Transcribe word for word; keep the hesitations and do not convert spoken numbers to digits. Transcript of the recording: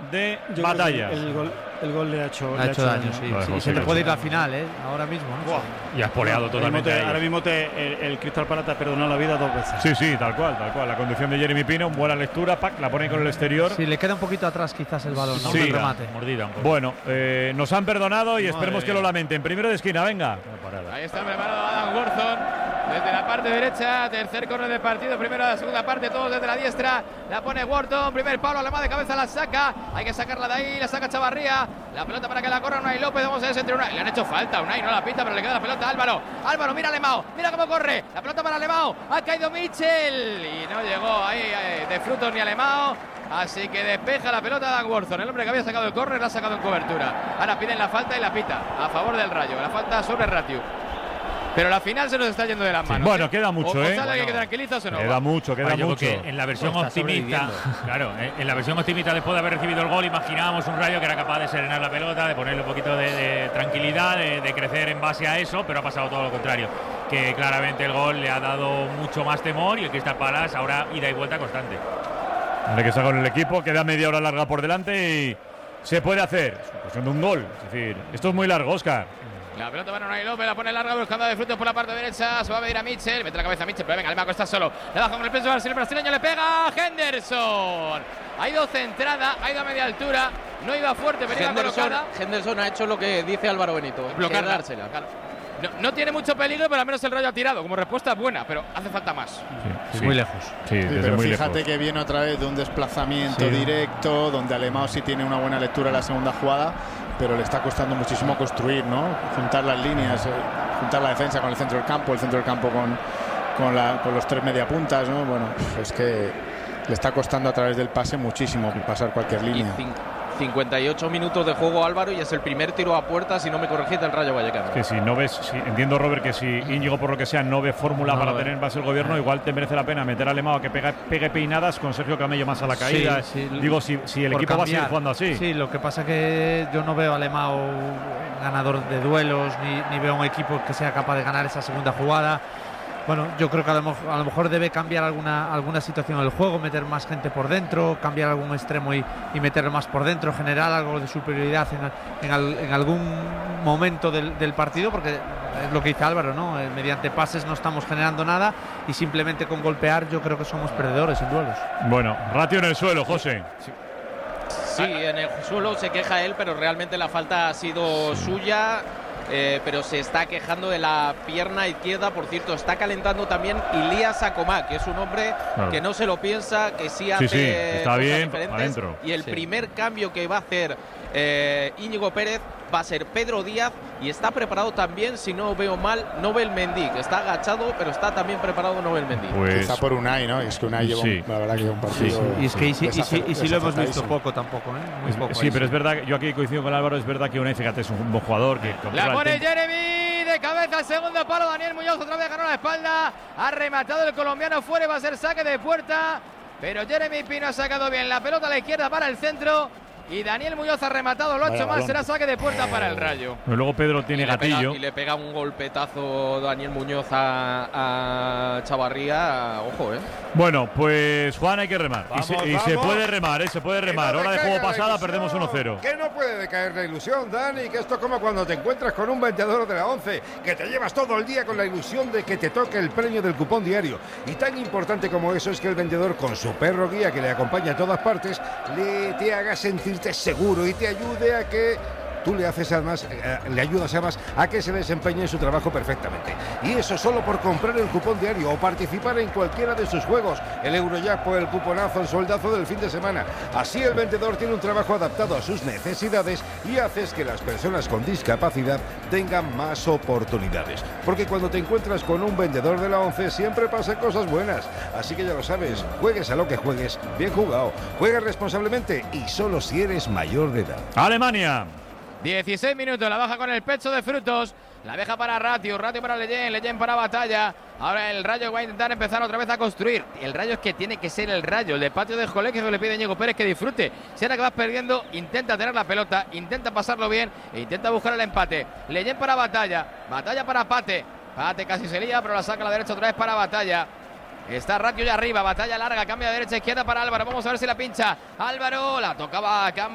de Yo Batalla. El, el, gol, el gol le ha hecho, le ha hecho daño, daño. Sí, no, sí, no, se sí, te puede sí. ir la final, ¿eh? Ahora mismo, ¿no? Buah. Y has poleado No, totalmente. Ahora mismo, te, a ahora mismo te, el, el Crystal Palace te ha perdonado la vida dos veces. Sí, sí, tal cual, tal cual. La conducción de Jeremy Pino, buena lectura, pack, la pone con el exterior. Sí, le queda un poquito atrás quizás el balón, ¿no? Sí, el remate. mordida un poco. Bueno, eh, nos han perdonado y Madre esperemos mía. que lo lamenten. Primero de esquina, venga. Ahí está preparado Adam Worthon. Desde la parte derecha, tercer córner del partido, primera, la segunda parte, todos desde la diestra. La pone Wharton, primer palo, alemán de cabeza, la saca. Hay que sacarla de ahí, la saca Chavarría. La pelota para que la corra Unai López. Vamos a ver entre Unai. Le han hecho falta, Unai no la pita, pero le queda la pelota a Álvaro. Álvaro, mira a Alemão, mira cómo corre. La pelota para Alemão. Ha caído Mitchell y no llegó ahí eh, de frutos ni Alemão. Así que despeja la pelota Dan Worthon. El hombre que había sacado el córner la ha sacado en cobertura. Ahora piden la falta y la pita a favor del Rayo. La falta sobre Ratiu. Pero la final se nos está yendo de las manos. Sí, bueno, ¿eh? queda mucho, o, ¿eh? O sale bueno, que tranquiliza o no. Queda va. mucho, queda ah, yo mucho. creo que en la versión Está optimista, claro, en la versión optimista después de haber recibido el gol, imaginábamos un Rayo que era capaz de serenar la pelota, de ponerle un poquito de, de tranquilidad, de, de crecer en base a eso, pero ha pasado todo lo contrario. Que claramente el gol le ha dado mucho más temor y el Crystal Palace ahora ida y vuelta constante. Vale, que está con el equipo, queda media hora larga por delante y se puede hacer. Es cuestión de un gol. Es decir, esto es muy largo, Óscar. La pelota para Unai López, la pone larga buscando de frutos por la parte derecha. Se va a pedir a Mitchell, mete la cabeza a Mitchell, pero venga, Alemão está solo. Le baja con el peso brasileño, brasileño le pega a Henderson. Ha ido centrada, ha ido a media altura, no iba fuerte, venía Henderson, colocada. Henderson ha hecho lo que dice Álvaro Benito, Bloquearla. quedársela. Claro. No, no tiene mucho peligro, pero al menos el Rayo ha tirado. Como respuesta es buena, pero hace falta más. Sí, sí. Muy lejos. Sí, Sí, desde pero muy fíjate lejos. que viene otra vez de un desplazamiento Sí. directo, donde Alemão sí tiene una buena lectura en la segunda jugada, pero le está costando muchísimo construir, ¿no? Juntar las líneas, eh, juntar la defensa con el centro del campo, el centro del campo con, con, la, con los tres mediapuntas, ¿no? Bueno, es que le está costando a través del pase muchísimo pasar cualquier Y línea. cin- cincuenta y ocho minutos de juego, Álvaro, y es el primer tiro a puerta, si no me corregís, del Rayo Vallecano. Que si no ves, si, entiendo, Robert, que si Íñigo, por lo que sea, no ve fórmula No para lo ve. tener en base el gobierno, igual te merece la pena meter a Alemão a que pegue, pegue peinadas con Sergio Camello más a la caída. Sí, sí. Digo, si, si el Por equipo va a seguir cambiar. jugando así. Sí, lo que pasa que yo no veo a Alemão ganador de duelos, ni, ni veo un equipo que sea capaz de ganar esa segunda jugada. Bueno, yo creo que a lo, mejor, a lo mejor debe cambiar alguna, alguna situación del juego, meter más gente por dentro, cambiar algún extremo y, y meterlo más por dentro, generar algo de superioridad en, en, al, en algún momento del, del partido, porque es lo que dice Álvaro, ¿no? Eh, mediante pases no estamos generando nada y simplemente con golpear yo creo que somos perdedores en duelos. Bueno, ratio en el suelo, José. Sí, en el suelo se queja él, pero realmente la falta ha sido suya. Eh, pero se está quejando de la pierna izquierda. Por cierto, está calentando también Ilías Acomá, que es un hombre Claro. que no se lo piensa, que sí hace Sí, sí, está cosas bien, diferentes. adentro. Y el Sí. primer cambio que va a hacer eh, Íñigo Pérez va a ser Pedro Díaz, y está preparado también, si no veo mal, Nobel Mendy, que está agachado, pero está también preparado Nobel Mendy. Pues Quizá por Unai, ¿no? Es que Unai lleva, sí. un, la verdad, que lleva un partido. Y es que y si, y si- y si lo hemos visto desacertadísimo. poco tampoco, ¿eh? Muy es- poco sí, ahí, pero es verdad, que yo aquí coincido con Álvaro, es verdad que Unai, fíjate, es un buen jugador que La controla el pone tempo. Jeremy de cabeza, el segundo palo. Daniel Muñoz otra vez ganó la espalda. Ha rematado el colombiano fuera y va a ser saque de puerta. Pero Jeremy Pino ha sacado bien la pelota a la izquierda para el centro. Y Daniel Muñoz ha rematado, lo ha Vaya hecho mal. balón. Será saque de puerta para el Rayo. Pero luego Pedro tiene y le pega- gatillo. y le pega un golpetazo Daniel Muñoz a, a Chavarría. Ojo, ¿eh? Bueno, pues Juan, hay que remar. Y, Vamos, se, y se vamos. puede remar, ¿eh? Se puede Que remar. no Hora de decaiga juego la pasada, ilusión, perdemos uno cero. Que no puede decaer la ilusión, Dani, que esto es como cuando te encuentras con un vendedor de la once, que te llevas todo el día con la ilusión de que te toque el premio del cupón diario. Y tan importante como eso es que el vendedor, con su perro guía que le acompaña a todas partes, le te haga sentirte seguro y te ayude a que tú le haces además, eh, le ayudas además a que se desempeñe en su trabajo perfectamente. Y eso solo por comprar el cupón diario o participar en cualquiera de sus juegos, el Eurojackpot, el cuponazo, el soldazo del fin de semana. Así el vendedor tiene un trabajo adaptado a sus necesidades y haces que las personas con discapacidad tengan más oportunidades. Porque cuando te encuentras con un vendedor de la once siempre pasan cosas buenas. Así que ya lo sabes, juegues a lo que juegues, bien jugado, juegues responsablemente y solo si eres mayor de edad. Alemania. dieciséis minutos, la baja con el pecho de frutos. La deja para Ratiu, Ratiu para Leyen, Leyen para Batalla. Ahora el Rayo va a intentar empezar otra vez a construir. El Rayo es que tiene que ser el Rayo, el de patio de colegio que le pide Íñigo Pérez que disfrute. Si ahora que vas perdiendo, intenta tener la pelota, intenta pasarlo bien e intenta buscar el empate. Leyen para Batalla, Batalla para Pate. Pate casi se lía, pero la saca a la derecha otra vez para Batalla. Está Ratiu ya arriba, Batalla larga, cambia de derecha a izquierda para Álvaro. Vamos a ver si la pincha. Álvaro, la tocaba a